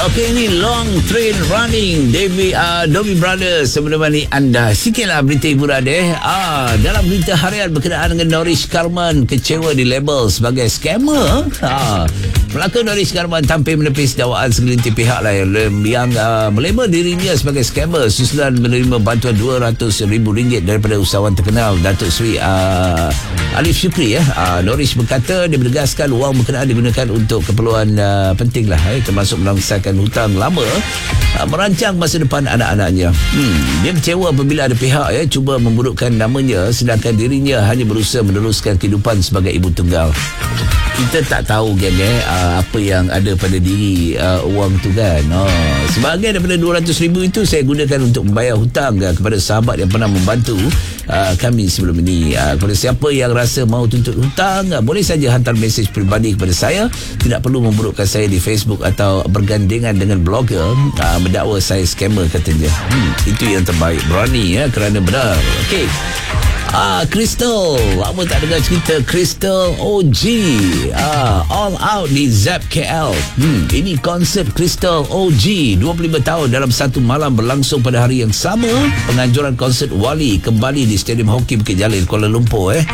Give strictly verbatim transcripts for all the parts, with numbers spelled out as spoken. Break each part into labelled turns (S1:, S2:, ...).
S1: Okey, ini Long Train Running David uh, Doobie Brothers menemani anda. Sikitlah berita hiburan deh. Ah, dalam berita harian berkenaan dengan Norris Karman kecewa di label sebagai scammer. Ah, pelakon Norris Karman tampil menepis dakwaan segelintir pihak lah yang, yang uh, melabel dirinya sebagai scammer susulan menerima bantuan dua ratus ribu ringgit daripada usahawan terkenal Datuk Seri uh, Alif Syukri ya. Uh, Norris berkata dia menegaskan wang berkenaan digunakan untuk keperluan uh, penting lah eh, termasuk melangsakan hutang lama, uh, merancang masa depan anak-anaknya. Hmm, dia kecewa apabila ada pihak ya cuba memburukkan namanya sedangkan dirinya hanya berusaha meneruskan kehidupan sebagai ibu tunggal. Kita tak tahu geng eh, uh, apa yang ada pada diri uh, wang tu kan. Oh, sebahagian daripada dua ratus ribu itu saya gunakan untuk membayar hutang uh, kepada sahabat yang pernah membantu uh, kami sebelum ini. Uh, kepada siapa yang rasa mahu tuntut hutang, uh, boleh saja hantar mesej peribadi kepada saya. Tidak perlu memburukkan saya di Facebook atau bergandengan dengan blogger uh, mendakwa saya scammer katanya. Hmm, itu yang terbaik. Berani ya kerana benar. Okey. Ah, Crystal, lama tak dengar cerita Crystal O G. Ah, all out di Zap K L. Hmm, ini konsert Crystal O G dua puluh lima tahun dalam satu malam berlangsung pada hari yang sama. Penganjuran konsert Wali kembali di Stadium Hoki Bukit Jalil, Kuala Lumpur eh.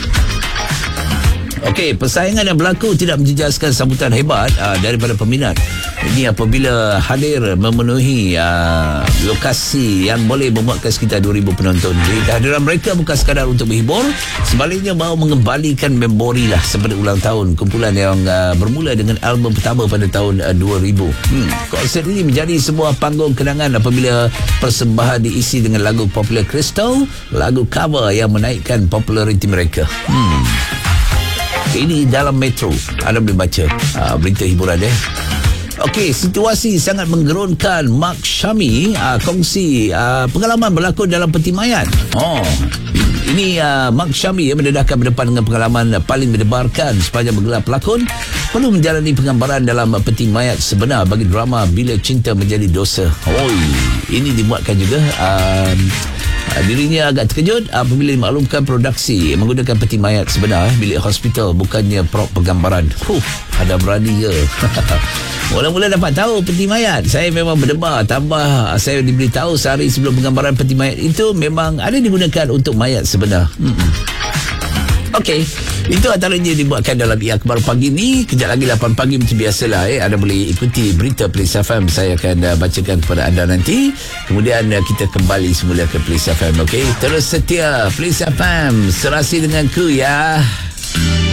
S1: Okey, persaingan yang berlaku tidak menjejaskan sambutan hebat uh, daripada peminat. Ini apabila hadir memenuhi uh, lokasi yang boleh memuatkan sekitar dua ribu penonton. Jadi kehadiran mereka bukan sekadar untuk menghibur, sebaliknya mahu mengembalikan memori lah seperti ulang tahun kumpulan yang uh, bermula dengan album pertama pada tahun uh, dua ribu. Hmm, konsert ini menjadi sebuah panggung kenangan apabila persembahan diisi dengan lagu popular Crystal, lagu cover yang menaikkan populariti mereka. Hmm. Ini dalam Metro. Anda boleh baca uh, berita hiburan eh. Okey, situasi sangat menggerunkan. Mark Syami uh, kongsi uh, pengalaman berlakon dalam peti mayat. Oh, ini uh, Mark Syami ya, mendedahkan berdepan dengan pengalaman uh, paling mendebarkan sepanjang bergelar pelakon. Perlu menjalani penggambaran dalam uh, peti mayat sebenar bagi drama Bila Cinta Menjadi Dosa. Oh, ini dimuatkan juga. Uh, Dirinya agak terkejut apabila dimaklumkan produksi menggunakan peti mayat sebenar eh, bilik hospital bukannya prop penggambaran. Huh, ada berani ke? Mula-mula dapat tahu peti mayat, saya memang berdebar. Tambah saya diberitahu sehari sebelum penggambaran peti mayat itu memang ada digunakan untuk mayat sebenar. Hmm. Okey, itu antaranya dibuatkan dalam I Akhbar pagi ni. Kejap lagi lapan pagi macam biasalah eh. Anda boleh ikuti berita Police F M. Saya akan uh, bacakan kepada anda nanti. Kemudian uh, kita kembali semula ke Police F M. Okey, terus setia Police F M. Serasi denganku ya.